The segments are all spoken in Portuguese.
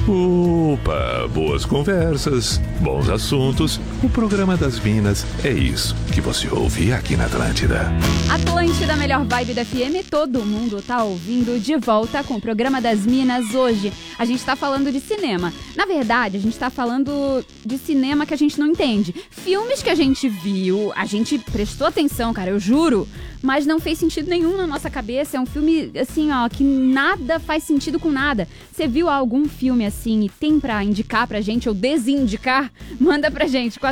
Opa, boas conversas, bons assuntos. O programa das Minas é isso que você ouve aqui na Atlântida. Atlântida, melhor vibe da FM, todo mundo tá ouvindo de volta com o programa das Minas. Hoje a gente tá falando de cinema. Na verdade, a gente tá falando de cinema que a gente não entende. Filmes que a gente viu, a gente prestou atenção, cara, eu juro, mas não fez sentido nenhum na nossa cabeça. É um filme, assim, ó, que nada faz sentido com nada. Você viu algum filme assim e tem pra indicar pra gente ou desindicar? Manda pra gente,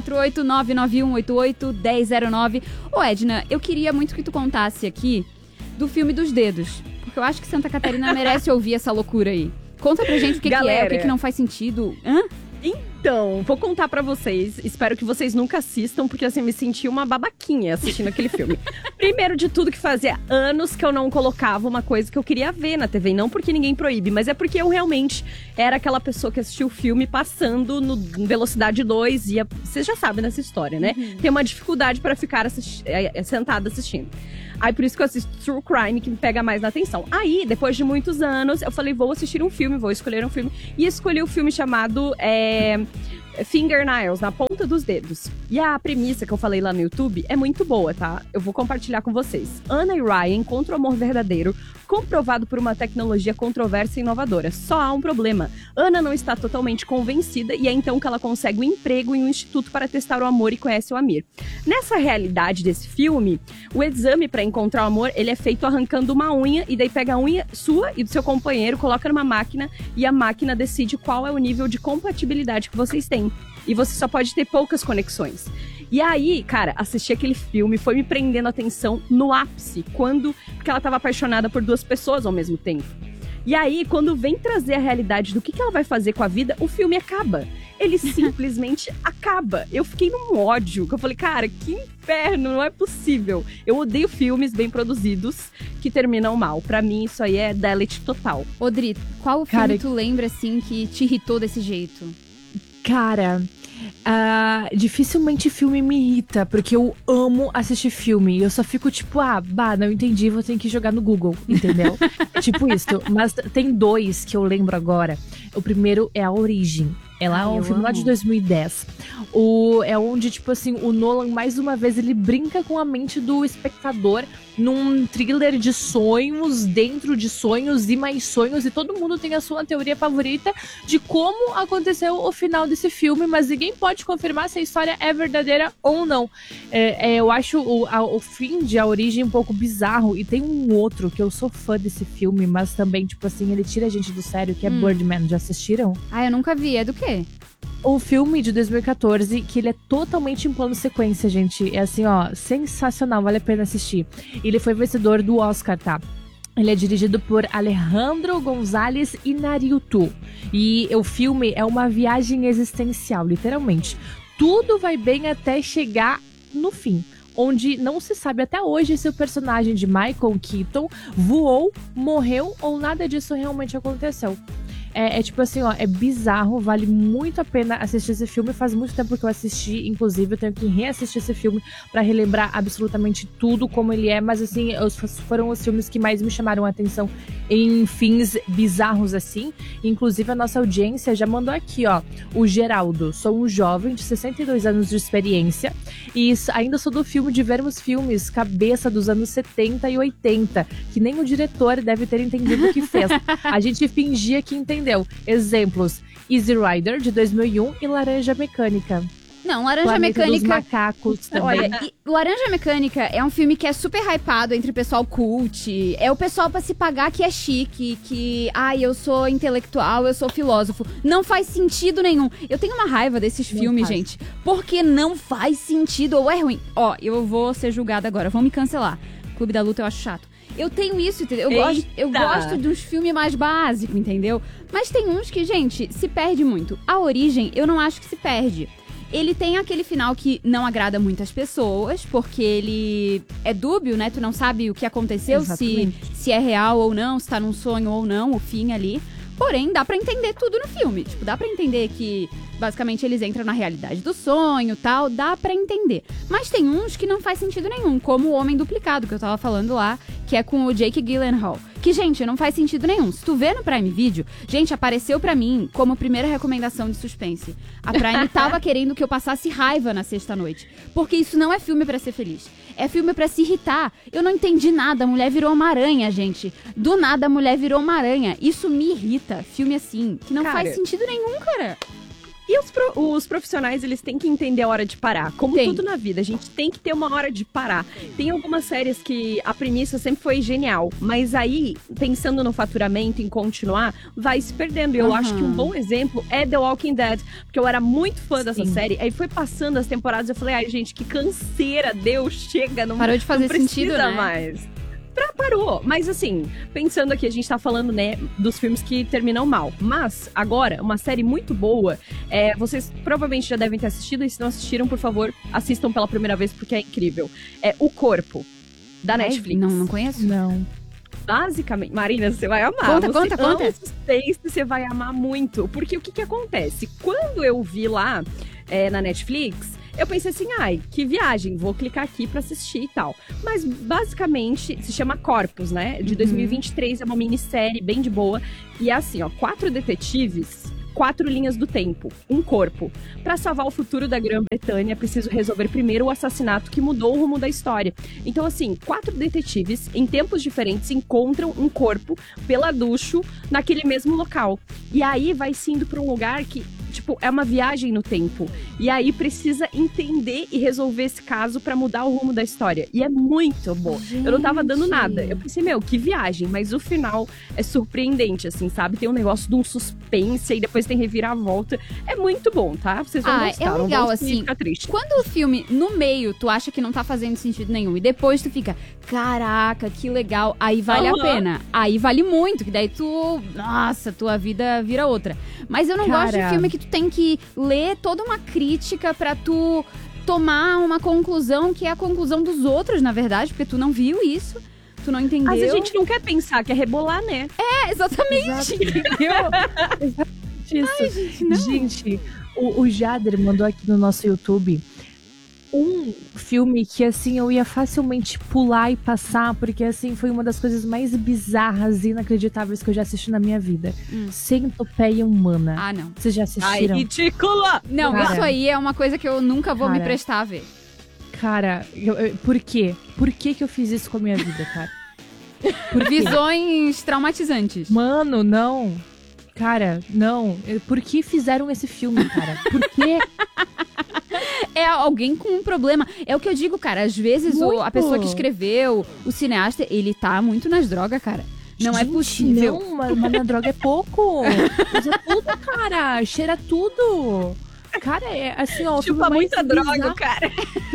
489-9188-1009. Ô Edna, eu queria muito que tu contasse aqui do filme dos dedos, porque eu acho que Santa Catarina merece ouvir essa loucura aí. Conta pra gente o que, Galera, que é, o que não faz sentido. Hã? Então, vou contar pra vocês. Espero que vocês nunca assistam, porque assim, me senti uma babaquinha assistindo aquele filme. Primeiro de tudo, que fazia anos que eu não colocava uma coisa que eu queria ver na TV. Não porque ninguém proíbe, mas é porque eu realmente era aquela pessoa que assistiu o filme passando no velocidade 2. Vocês já sabem dessa história, né? Tem uma dificuldade pra ficar sentada assistindo. Aí por isso que eu assisto True Crime, que me pega mais na atenção. Aí, depois de muitos anos, eu falei, vou assistir um filme, vou escolher um filme. E escolhi o filme chamado Fingernails, na ponta dos dedos. E a premissa que eu falei lá no YouTube é muito boa, tá? Eu vou compartilhar com vocês. Anna e Ryan encontram o amor verdadeiro, comprovado por uma tecnologia controversa e inovadora. Só há um problema. Anna não está totalmente convencida e é então que ela consegue um emprego em um instituto para testar o amor e conhece o Amir. Nessa realidade desse filme, o exame para encontrar o amor, ele é feito arrancando uma unha e daí pega a unha sua e do seu companheiro, coloca numa máquina e a máquina decide qual é o nível de compatibilidade que vocês têm. E você só pode ter poucas conexões. E aí, cara, assistir aquele filme foi me prendendo a atenção no ápice, porque ela tava apaixonada por duas pessoas ao mesmo tempo. E aí, quando vem trazer a realidade do que ela vai fazer com a vida, o filme acaba. Ele simplesmente acaba. Eu fiquei num ódio, que eu falei, cara, que inferno, não é possível. Eu odeio filmes bem produzidos que terminam mal. Pra mim, isso aí é delete total. Odri, qual filme tu lembra, assim, que te irritou desse jeito? Cara, dificilmente filme me irrita, porque eu amo assistir filme. Eu só fico tipo, não entendi, vou ter que jogar no Google, entendeu? É tipo isso. Mas tem dois que eu lembro agora. O primeiro é A Origem. Ela é um filme lá de 2010. É onde, tipo assim, o Nolan, mais uma vez, ele brinca com a mente do espectador num thriller de sonhos, dentro de sonhos e mais sonhos. E todo mundo tem a sua teoria favorita de como aconteceu o final desse filme, mas ninguém pode confirmar se a história é verdadeira ou não. Eu acho o fim de A Origem um pouco bizarro. E tem um outro que eu sou fã desse filme, mas também, tipo assim, ele tira a gente do sério, que é Birdman. Já assistiram? Eu nunca vi. É do quê? O filme de 2014, que ele é totalmente em plano sequência, gente. É assim, ó, sensacional, vale a pena assistir. Ele foi vencedor do Oscar, tá? Ele é dirigido por Alejandro González Iñárritu. E o filme é uma viagem existencial, literalmente. Tudo vai bem até chegar no fim, onde não se sabe até hoje se o personagem de Michael Keaton voou, morreu ou nada disso realmente aconteceu. É tipo assim, ó, é bizarro, vale muito a pena assistir esse filme. Faz muito tempo que eu assisti, inclusive eu tenho que reassistir esse filme pra relembrar absolutamente tudo como ele é, mas assim, foram os filmes que mais me chamaram a atenção em fins bizarros assim. Inclusive a nossa audiência já mandou aqui, ó, o Geraldo: sou um jovem de 62 anos de experiência e ainda sou do filme de vermos filmes cabeça dos anos 70 e 80, que nem o diretor deve ter entendido o que fez. A gente fingia que entendeu. Exemplos: Easy Rider, de 2001, e Laranja Mecânica. Não, Laranja Planeta Mecânica... dos Macacos também. Olha, Laranja Mecânica é um filme que é super hypado entre o pessoal cult. É o pessoal pra se pagar que é chique, que... eu sou intelectual, eu sou filósofo. Não faz sentido nenhum. Eu tenho uma raiva desses filmes, gente, porque não faz sentido ou é ruim. Eu vou ser julgada agora, vão me cancelar. Clube da Luta eu acho chato. Eu tenho isso, entendeu? Eu gosto de uns filmes mais básicos, entendeu? Mas tem uns que, gente, se perde muito. A Origem, eu não acho que se perde. Ele tem aquele final que não agrada muitas pessoas, porque ele é dúbio, né? Tu não sabe o que aconteceu, se é real ou não, se tá num sonho ou não, o fim ali. Porém, dá pra entender tudo no filme. Tipo, dá pra entender que, basicamente, eles entram na realidade do sonho e tal. Dá pra entender. Mas tem uns que não faz sentido nenhum, como o Homem Duplicado, que eu tava falando lá, que é com o Jake Gyllenhaal. Que, gente, não faz sentido nenhum. Se tu vê no Prime Video, gente, apareceu pra mim como primeira recomendação de suspense. A Prime tava querendo que eu passasse raiva na sexta-noite. Porque isso não é filme pra ser feliz. É filme pra se irritar. Eu não entendi nada. A mulher virou uma aranha, gente. Do nada, a mulher virou uma aranha. Isso me irrita. Filme assim, que não faz sentido nenhum, cara. E os profissionais, eles têm que entender a hora de parar. Como tudo na vida, a gente tem que ter uma hora de parar. Tem algumas séries que a premissa sempre foi genial, mas aí, pensando no faturamento, em continuar, vai se perdendo. E eu acho que um bom exemplo é The Walking Dead, porque eu era muito fã dessa série, aí foi passando as temporadas, eu falei, ai gente, que canseira, Deus, chega, não parou de fazer não precisa sentido, né? mais. Parou, mas assim, pensando aqui, a gente tá falando, né, dos filmes que terminam mal. Mas, agora, uma série muito boa, vocês provavelmente já devem ter assistido, e se não assistiram, por favor, assistam pela primeira vez, porque é incrível. É O Corpo, da Netflix. Não conheço? Não. Basicamente, Marina, você vai amar. Conta. Suspense, você vai amar muito. Porque o que acontece? Quando eu vi lá na Netflix, eu pensei assim, ai, que viagem, vou clicar aqui pra assistir e tal. Mas, basicamente, se chama Corpus, né? De 2023, é uma minissérie bem de boa. E é assim, ó, 4 detetives, 4 linhas do tempo, um corpo. Pra salvar o futuro da Grã-Bretanha, é preciso resolver primeiro o assassinato que mudou o rumo da história. Então, assim, 4 detetives, em tempos diferentes, encontram um corpo peladucho naquele mesmo local. E aí, vai se indo pra um lugar que, tipo, é uma viagem no tempo. E aí precisa entender e resolver esse caso pra mudar o rumo da história. E é muito bom. Gente. Eu não tava dando nada. Eu pensei, que viagem. Mas o final é surpreendente, assim, sabe? Tem um negócio de um suspense e depois tem reviravolta. É muito bom, tá? Vocês vão gostar. É legal, não assim. Ficar triste. Quando o filme, no meio, tu acha que não tá fazendo sentido nenhum. E depois tu fica, caraca, que legal. Aí vale a pena. Aí vale muito. Que daí tu... Nossa, tua vida vira outra. Mas eu não gosto de filme que tu tem que ler toda uma crítica pra tu tomar uma conclusão que é a conclusão dos outros, na verdade, porque tu não viu isso, tu não entendeu. Mas a gente não quer pensar, quer rebolar, né? Exatamente. Isso. Ai, gente, não. Gente, o Jader mandou aqui no nosso YouTube um filme que, assim, eu ia facilmente pular e passar, porque, assim, foi uma das coisas mais bizarras e inacreditáveis que eu já assisti na minha vida. Centopeia Humana. Ah, não. Vocês já assistiram? Ai, ridícula! Não, Cara. isso aí é uma coisa que eu nunca vou me prestar a ver. Cara, por quê? Por que eu fiz isso com a minha vida, cara? Por visões traumatizantes. Mano, não. Cara, não. Por que fizeram esse filme, cara? Por quê? É alguém com um problema. É o que eu digo, cara. Às vezes a pessoa que escreveu, o cineasta, ele tá muito nas drogas, cara. Não é possível. Não, mas na droga é pouco. Usa tudo, cara. Cheira tudo. Cara, é assim, ó. Chupa muita droga, cara.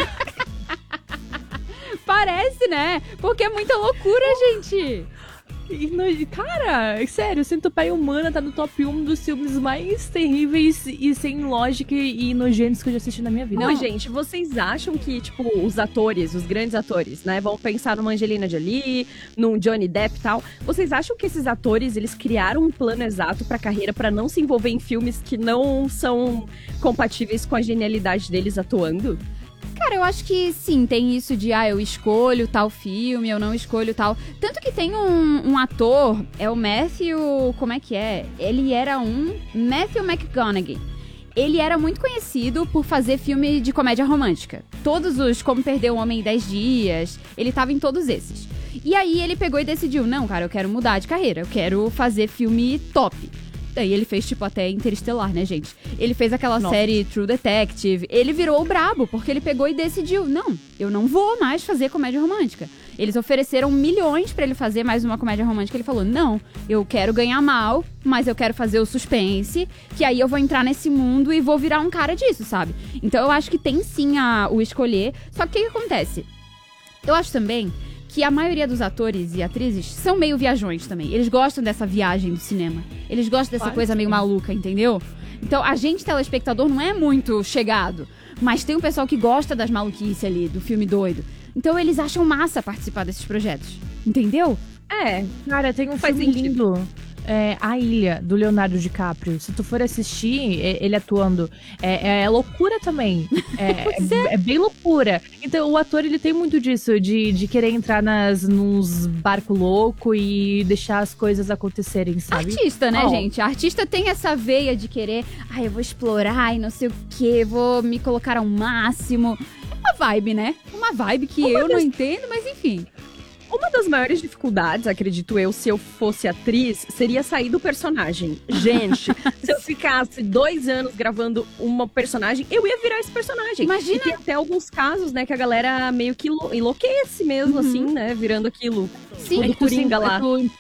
Parece, né? Porque é muita loucura, gente. Cara, sério, Centopeia Humana tá no top 1 dos filmes mais terríveis e sem lógica e nojentos que eu já assisti na minha vida. Não, gente, vocês acham que, tipo, os atores, os grandes atores, né, vão pensar numa Angelina Jolie, num Johnny Depp e tal, vocês acham que esses atores, eles criaram um plano exato pra carreira pra não se envolver em filmes que não são compatíveis com a genialidade deles atuando? Cara, eu acho que sim, tem isso de, eu escolho tal filme, eu não escolho tal. Tanto que tem um ator, é o Matthew, como é que é? Ele era Matthew McConaughey. Ele era muito conhecido por fazer filme de comédia romântica. Todos os Como Perder um Homem em 10 Dias, ele tava em todos esses. E aí ele pegou e decidiu, não, cara, eu quero mudar de carreira, eu quero fazer filme top. Daí ele fez, tipo, até Interestelar, né, gente? Ele fez aquela série True Detective. Ele virou o brabo, porque ele pegou e decidiu, não, eu não vou mais fazer comédia romântica. Eles ofereceram milhões pra ele fazer mais uma comédia romântica. Ele falou, não, eu quero ganhar mal, mas eu quero fazer o suspense, que aí eu vou entrar nesse mundo e vou virar um cara disso, sabe? Então eu acho que tem sim o escolher. Só que o que acontece? Eu acho também que a maioria dos atores e atrizes são meio viajões também. Eles gostam dessa viagem do cinema. Eles gostam dessa coisa meio maluca, entendeu? Então, a gente, telespectador, não é muito chegado. Mas tem um pessoal que gosta das maluquices ali, do filme doido. Então, eles acham massa participar desses projetos. Entendeu? Cara, tem um Faz filme sentido. lindo A Ilha, do Leonardo DiCaprio. Se tu for assistir ele atuando, é loucura também. É bem loucura. Então, o ator, ele tem muito disso, de querer entrar nos barcos loucos e deixar as coisas acontecerem, sabe? Artista, né, gente? Artista tem essa veia de querer, eu vou explorar e não sei o quê, vou me colocar ao máximo. É uma vibe, né? Uma vibe que eu não entendo, mas enfim. Uma das maiores dificuldades, acredito eu, se eu fosse atriz, seria sair do personagem. Gente, se eu ficasse 2 anos gravando uma personagem, eu ia virar esse personagem. Imagina! E tem até alguns casos, né, que a galera meio que enlouquece mesmo, assim, né, virando aquilo. Sim. Do Coringa lá.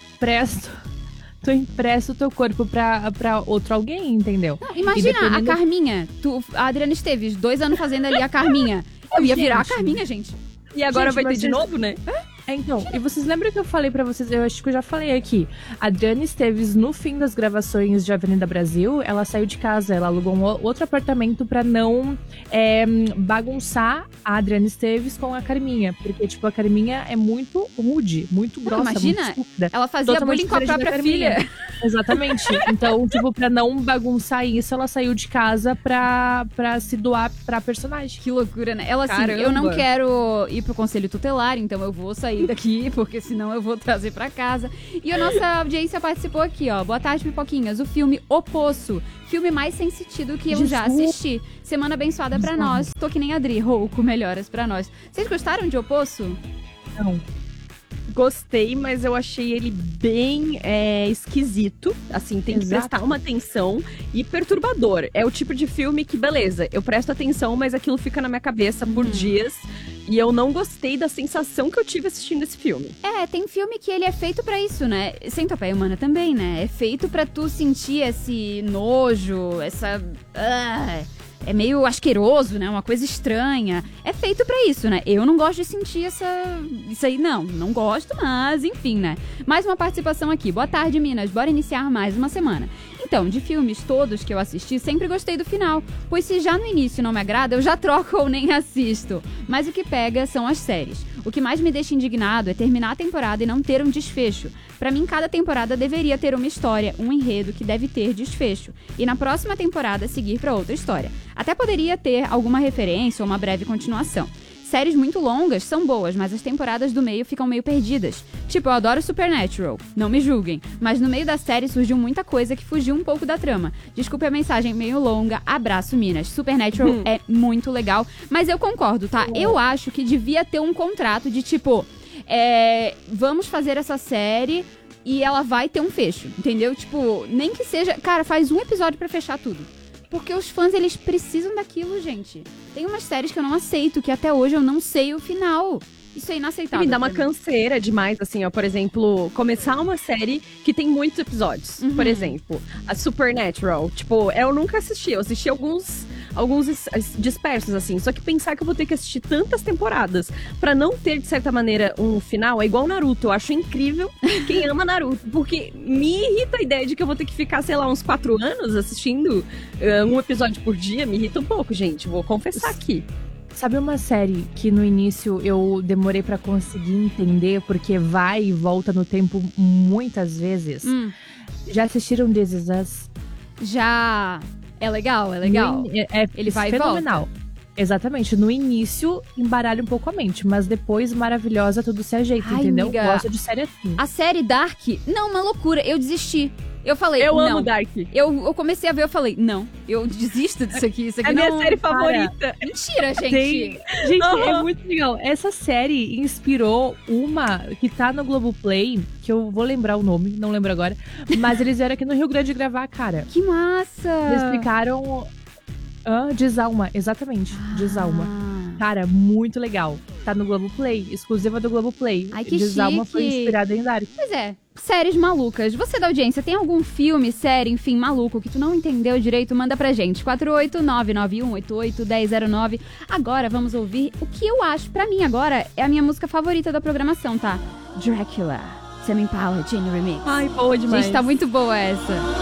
Tu empresta o teu corpo pra outro alguém, entendeu? Não, imagina a Carminha, a Adriana Esteves, 2 anos fazendo ali a Carminha. Eu ia virar a Carminha, gente. E agora Gente, vai ter de novo, né? Então, e vocês lembram que eu falei pra vocês, eu acho que eu já falei aqui, a Adriana Esteves, no fim das gravações de Avenida Brasil, ela saiu de casa, ela alugou um outro apartamento pra não bagunçar a Adriana Esteves com a Carminha, porque, tipo, a Carminha é muito rude, muito grossa, imagina, muito estúpida. Ela fazia bullying com a própria filha. Exatamente. Então, tipo, pra não bagunçar isso, ela saiu de casa pra se doar pra personagem. Que loucura, né? Ela assim, Caramba. eu não quero ir pro conselho tutelar, então eu vou sair daqui, porque senão eu vou trazer pra casa. E a nossa audiência participou aqui, ó. Boa tarde, pipoquinhas. O filme O Poço. Filme mais sem sentido que eu já assisti. Semana abençoada pra nós. Tô que nem a Adri. Rouco, melhoras pra nós. Vocês gostaram de O Poço? Não. Gostei, mas eu achei ele bem esquisito. Assim, tem que prestar uma atenção e perturbador. É o tipo de filme que, beleza, eu presto atenção, mas aquilo fica na minha cabeça por dias. E eu não gostei da sensação que eu tive assistindo esse filme. Tem filme que ele é feito pra isso, né? Centopeia Humana também, né? É feito pra tu sentir esse nojo, essa... é meio asqueroso, né? Uma coisa estranha. É feito pra isso, né? Eu não gosto de sentir isso aí, não gosto, mas enfim, né? Mais uma participação aqui. Boa tarde, Minas. Bora iniciar mais uma semana. Então, de filmes todos que eu assisti, sempre gostei do final, pois se já no início não me agrada, eu já troco ou nem assisto. Mas o que pega são as séries. O que mais me deixa indignado é terminar a temporada e não ter um desfecho. Pra mim, cada temporada deveria ter uma história, um enredo que deve ter desfecho. E na próxima temporada, seguir pra outra história. Até poderia ter alguma referência ou uma breve continuação. Séries muito longas são boas, mas as temporadas do meio ficam meio perdidas. Tipo, eu adoro Supernatural, não me julguem, mas no meio da série surgiu muita coisa que fugiu um pouco da trama. Desculpe a mensagem meio longa, abraço, Minas. Supernatural é muito legal, mas eu concordo, tá? Eu acho que devia ter um contrato de tipo, vamos fazer essa série e ela vai ter um fecho, entendeu? Tipo, nem que seja... Cara, faz um episódio pra fechar tudo. Porque os fãs, eles precisam daquilo, gente. Tem umas séries que eu não aceito, que até hoje eu não sei o final. Isso é inaceitável. Me dá uma canseira demais, assim, ó. Por exemplo, começar uma série que tem muitos episódios. Por exemplo, a Supernatural. Tipo, eu nunca assisti. Eu assisti alguns dispersos, assim. Só que pensar que eu vou ter que assistir tantas temporadas pra não ter, de certa maneira, um final é igual Naruto. Eu acho incrível quem ama Naruto. Porque me irrita a ideia de que eu vou ter que ficar, sei lá, uns 4 anos assistindo um episódio por dia. Me irrita um pouco, gente. Vou confessar aqui. Sabe uma série que no início eu demorei pra conseguir entender, porque vai e volta no tempo muitas vezes? Já assistiram This Is Us? Já. É legal, é legal. Ele vai fenomenal. E volta. Exatamente. No início, embaralha um pouco a mente, mas depois, maravilhosa, tudo se ajeita, Ai, entendeu? amiga, Gosto de série assim. A série Dark, não, uma loucura. Eu desisti. Eu falei, eu não. amo Dark. Eu comecei a ver, eu falei, não, eu desisto disso aqui. Isso aqui É não... minha série favorita. Mentira, gente. Gente, é muito legal. Essa série inspirou uma que tá no Globoplay, que eu vou lembrar o nome, não lembro agora, mas eles vieram aqui no Rio Grande gravar, cara. Que massa! Eles explicaram... Desalma, exatamente, Desalma. Cara, muito legal. Tá no Globoplay, exclusiva do Globoplay. Ai, que Desalma chique. foi inspirada em Dark. Pois é, séries malucas. Você da audiência, tem algum filme, série, enfim, maluco que tu não entendeu direito? Manda pra gente. 48991881009. Agora vamos ouvir o que eu acho. Pra mim agora é a minha música favorita da programação, tá? Drácula. Tame Impala, Jane Remix. Ai, boa demais. Gente, tá muito boa essa.